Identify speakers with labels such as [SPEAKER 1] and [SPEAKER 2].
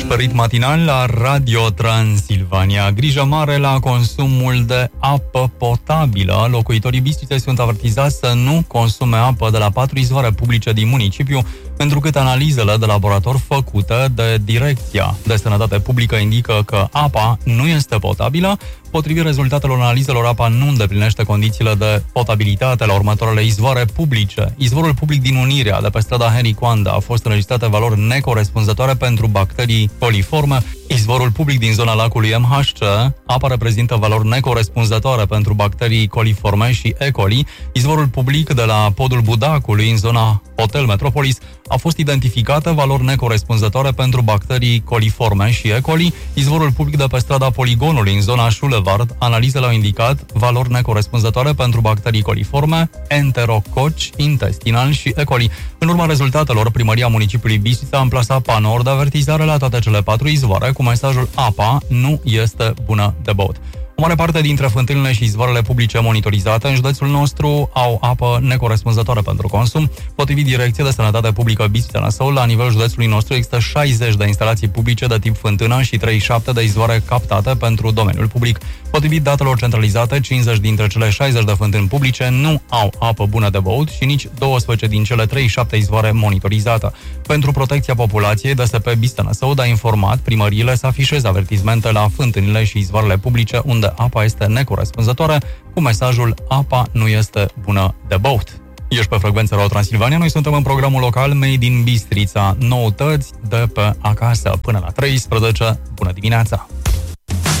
[SPEAKER 1] pe ritm matinal la Radio Transilvania. Grijă mare la consumul de apă potabilă. Locuitorii Bistriței sunt avertizați să nu consume apă de la 4 izvoare publice din municipiu, întrucât analizele de laborator făcute de Direcția de Sănătate Publică indică că apa nu este potabilă. Potrivit rezultatelor analizelor, apa nu îndeplinește condițiile de potabilitate la următoarele izvoare publice. Izvorul public din Unirea, de pe strada Henry Coanda, a fost înregistrate valori necorespunzătoare pentru bacterii coliforme. Izvorul public din zona lacului MHC, apa reprezintă valori necorespunzătoare pentru bacterii coliforme și E. coli. Izvorul public de la podul Budacului, în zona Hotel Metropolis, a fost identificată valori necorespunzătoare pentru bacterii coliforme și E. coli. Izvorul public de pe strada Poligonului, în zona Schulevard, analizele au indicat valori necorespunzătoare pentru bacterii coliforme, enterococi intestinali și E. coli. În urma rezultatelor, Primăria Municipiului Bistrița a amplasat panouri de avertizare la toate cele 4 izvoare cu mesajul apa nu este bună de băut. O mare parte dintre fântânile și izvoarele publice monitorizate în județul nostru au apă necorespunzătoare pentru consum. Potrivit Direcției de Sănătate Publică Bistrița Năsăul, la nivelul județului nostru există 60 de instalații publice de tip fântână și 37 de izvoare captate pentru domeniul public. Potrivit datelor centralizate, 50 dintre cele 60 de fântâni publice nu au apă bună de băut și nici 12 din cele 37 izvoare monitorizate. Pentru protecția populației, DSP Bistrița Năsăud a informat primăriile să afișeze avertizmente la fântânile și izvoarele publice unde apa este necorespunzătoare, cu mesajul apa nu este bună de băut. Ești pe frecvența Radio Transilvania, noi suntem în programul local Made in Bistrița, noutăți de pe acasă până la 13. Bună dimineața!